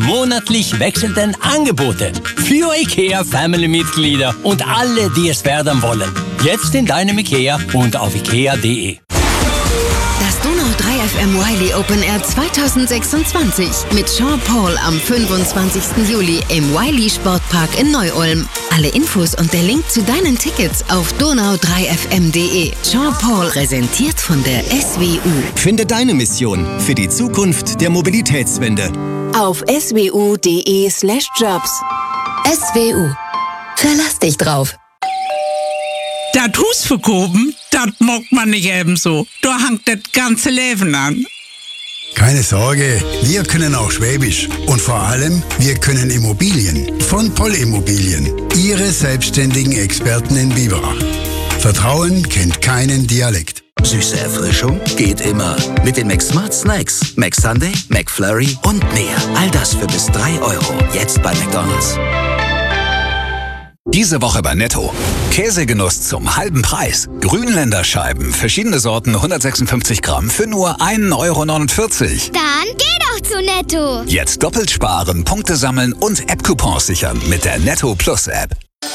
monatlich wechselnden Angebote für IKEA Family-Mitglieder und alle, die es werden wollen. Jetzt in deinem IKEA und auf ikea.de. Das Donau 3 FM Wiley Open Air 2026 mit Sean Paul am 25. Juli im Wiley Sportpark in Neu-Ulm. Alle Infos und der Link zu deinen Tickets auf donau3fm.de. Sean Paul präsentiert von der SWU. Finde deine Mission für die Zukunft der Mobilitätswende Auf swu.de/jobs. SWU. Verlass dich drauf. Das Haus verkaufen, das mag man nicht ebenso. Da hängt das ganze Leben an. Keine Sorge, wir können auch Schwäbisch. Und vor allem, wir können Immobilien. Von Poll Immobilien. Ihre selbstständigen Experten in Biberach. Vertrauen kennt keinen Dialekt. Süße Erfrischung geht immer. Mit den McSmart Snacks. McSunday, McFlurry und mehr. All das für bis 3 €. Jetzt bei McDonald's. Diese Woche bei Netto. Käsegenuss zum halben Preis. Grünländerscheiben, verschiedene Sorten, 156 Gramm für nur 1,49 €. Dann geh doch zu Netto. Jetzt doppelt sparen, Punkte sammeln und App-Coupons sichern mit der Netto Plus App.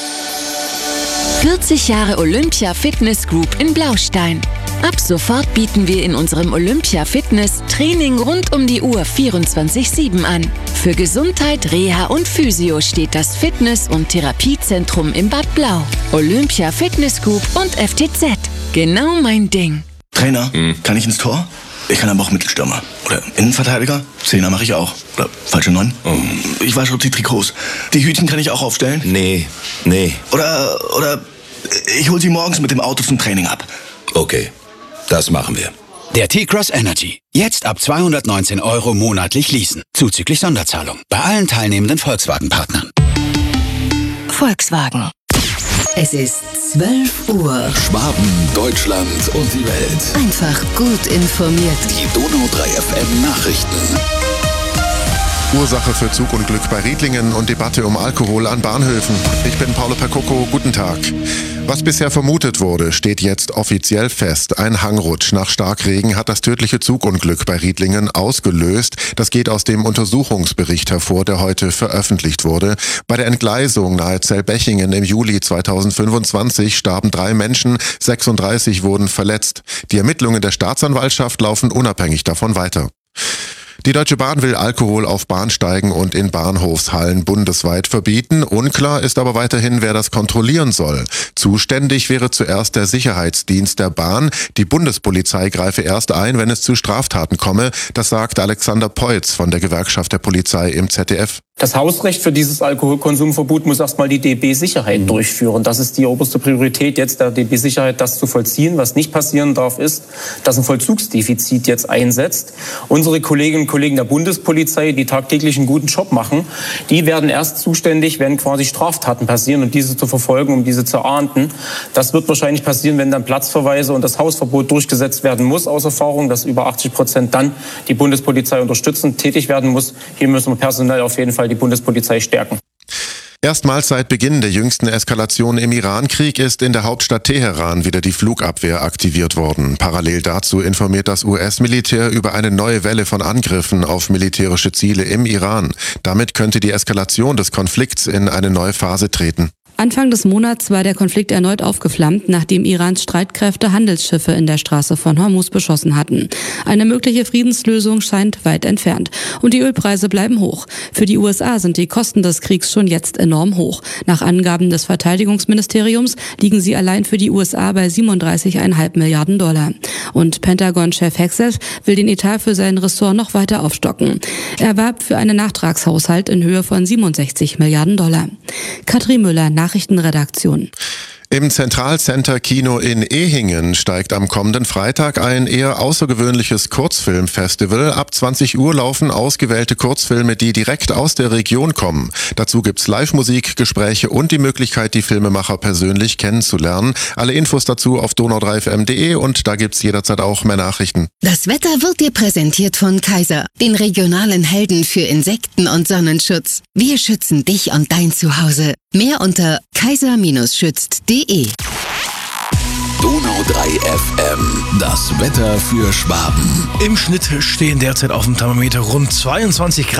40 Jahre Olympia Fitness Group in Blaustein. Ab sofort bieten wir in unserem Olympia Fitness Training rund um die Uhr 24/7 an. Für Gesundheit, Reha und Physio steht das Fitness- und Therapiezentrum im Bad Blau. Olympia Fitness Group und FTZ. Genau mein Ding. Trainer, kann ich ins Tor? Ich kann aber auch Mittelstürmer. Oder Innenverteidiger? Zehner mache ich auch. Oder falsche 9? Ich wasche die Trikots. Die Hütchen kann ich auch aufstellen? Nee. Oder ich hole sie morgens mit dem Auto zum Training ab. Okay, das machen wir. Der T-Cross Energy. Jetzt ab 219 € monatlich leasen. Zuzüglich Sonderzahlung. Bei allen teilnehmenden Volkswagen-Partnern. Volkswagen. Es ist 12 Uhr. Schwaben, Deutschland und die Welt. Einfach gut informiert. Die Donau 3 FM Nachrichten. Ursache für Zugunglück bei Riedlingen und Debatte um Alkohol an Bahnhöfen. Ich bin Paolo Percocco, guten Tag. Was bisher vermutet wurde, steht jetzt offiziell fest. Ein Hangrutsch nach Starkregen hat das tödliche Zugunglück bei Riedlingen ausgelöst. Das geht aus dem Untersuchungsbericht hervor, der heute veröffentlicht wurde. Bei der Entgleisung nahe Zellbechingen im Juli 2025 starben 3 Menschen, 36 wurden verletzt. Die Ermittlungen der Staatsanwaltschaft laufen unabhängig davon weiter. Die Deutsche Bahn will Alkohol auf Bahnsteigen und in Bahnhofshallen bundesweit verbieten. Unklar ist aber weiterhin, wer das kontrollieren soll. Zuständig wäre zuerst der Sicherheitsdienst der Bahn. Die Bundespolizei greife erst ein, wenn es zu Straftaten komme. Das sagt Alexander Peutz von der Gewerkschaft der Polizei im ZDF. Das Hausrecht für dieses Alkoholkonsumverbot muss erstmal die DB-Sicherheit durchführen. Das ist die oberste Priorität jetzt der DB-Sicherheit, das zu vollziehen. Was nicht passieren darf, ist, dass ein Vollzugsdefizit jetzt einsetzt. Unsere Kolleginnen und Kollegen der Bundespolizei, die tagtäglich einen guten Job machen, die werden erst zuständig, wenn quasi Straftaten passieren und diese zu verfolgen, um diese zu ahnden. Das wird wahrscheinlich passieren, wenn dann Platzverweise und das Hausverbot durchgesetzt werden muss, aus Erfahrung, dass über 80% dann die Bundespolizei unterstützend tätig werden muss. Hier müssen wir personell auf jeden Fall die Bundespolizei stärken. Erstmals seit Beginn der jüngsten Eskalation im Irankrieg ist in der Hauptstadt Teheran wieder die Flugabwehr aktiviert worden. Parallel dazu informiert das US-Militär über eine neue Welle von Angriffen auf militärische Ziele im Iran. Damit könnte die Eskalation des Konflikts in eine neue Phase treten. Anfang des Monats war der Konflikt erneut aufgeflammt, nachdem Irans Streitkräfte Handelsschiffe in der Straße von Hormuz beschossen hatten. Eine mögliche Friedenslösung scheint weit entfernt. Und die Ölpreise bleiben hoch. Für die USA sind die Kosten des Kriegs schon jetzt enorm hoch. Nach Angaben des Verteidigungsministeriums liegen sie allein für die USA bei 37,5 Milliarden $. Und Pentagon-Chef Hegseth will den Etat für sein Ressort noch weiter aufstocken. Er warb für einen Nachtragshaushalt in Höhe von 67 Milliarden $. Katrin Müller, Nachrichtenredaktion. Im Zentralcenter Kino in Ehingen steigt am kommenden Freitag ein eher außergewöhnliches Kurzfilmfestival. Ab 20 Uhr laufen ausgewählte Kurzfilme, die direkt aus der Region kommen. Dazu gibt's Live-Musik, Gespräche und die Möglichkeit, die Filmemacher persönlich kennenzulernen. Alle Infos dazu auf donau3fm.de und da gibt's jederzeit auch mehr Nachrichten. Das Wetter wird dir präsentiert von Kaiser, den regionalen Helden für Insekten und Sonnenschutz. Wir schützen dich und dein Zuhause. Mehr unter kaiser-schützt.de. Donau 3 FM, das Wetter für Schwaben. Im Schnitt stehen derzeit auf dem Thermometer rund 22 Grad.